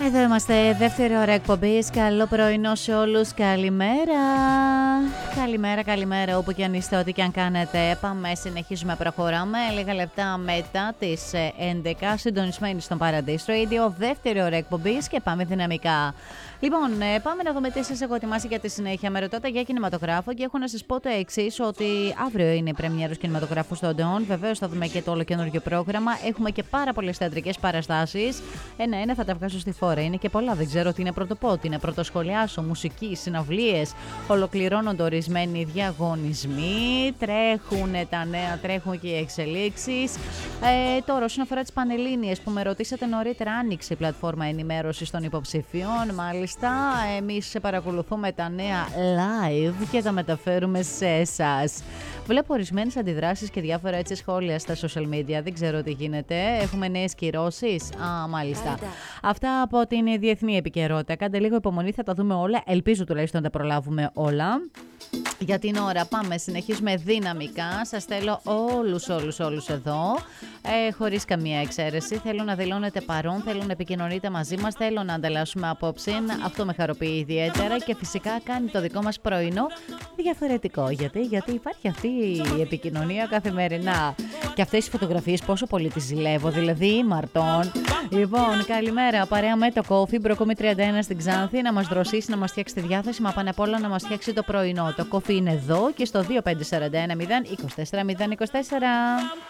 Εδώ είμαστε, δεύτερη ώρα εκπομπής. Καλό πρωινό σε όλους. Καλημέρα. Καλημέρα όπου και αν είστε, ό,τι και αν κάνετε. Πάμε, συνεχίζουμε, προχωράμε. Λίγα λεπτά μετά τις 11, συντονισμένοι στον Paradise Radio. Δεύτερη ώρα εκπομπής και πάμε δυναμικά. Λοιπόν, πάμε να δούμε τι σας έχω ετοιμάσει για τη συνέχεια. Με ρωτάτε για κινηματογράφο και έχω να σας πω το εξής, ότι αύριο είναι η πρεμιέρα κινηματογράφου στο Ντεόν. Βεβαίως θα δούμε και το όλο καινούργιο πρόγραμμα. Έχουμε και πάρα πολλές θεατρικές παραστάσεις. Ένα-ένα θα τα βγάζω στη φόρα. Είναι και πολλά, δεν ξέρω τι είναι πρωτοπό, τι είναι πρωτοσχολιάσω. Μουσική, συναυλίες. Ολοκληρώνονται ορισμένοι διαγωνισμοί. Τρέχουν τα νέα, τρέχουν και οι εξελίξεις. Τώρα, όσον αφορά τις Πανελλήνιες που με ρωτήσατε νωρίτερα, άνοιξε η πλατφόρμα ενημέρωσης των υποψηφίων. Μάλιστα, εμείς παρακολουθούμε τα νέα live και τα μεταφέρουμε σε εσάς. Βλέπω ορισμένες αντιδράσεις και διάφορα έτσι σχόλια στα social media. Δεν ξέρω τι γίνεται. Έχουμε νέες κυρώσεις. Μάλιστα. Αυτά από την διεθνή επικαιρότητα. Κάντε λίγο υπομονή, θα τα δούμε όλα. Ελπίζω τουλάχιστον να τα προλάβουμε όλα. Για την ώρα πάμε, συνεχίζουμε δυναμικά. Σας θέλω όλους εδώ, χωρίς καμία εξαίρεση. Θέλω να δηλώνετε παρόν, θέλω να επικοινωνείτε μαζί μας, θέλω να ανταλλάσσουμε απόψη. Αυτό με χαροποιεί ιδιαίτερα και φυσικά κάνει το δικό μας πρωινό διαφορετικό. Γιατί υπάρχει αυτή η επικοινωνία καθημερινά. Και αυτές οι φωτογραφίες πόσο πολύ τις ζηλεύω, δηλαδή Μαρτών. Λοιπόν, καλημέρα, παρέα με το Coffee, Μπροκόμη 31 στην Ξάνθη, να μας δροσίσει, να μας φτιάξει τη διάθεση, μα πάνω απ' όλα να μας φτιάξει το πρωινό. Το Coffee είναι εδώ και στο 25410 24 024.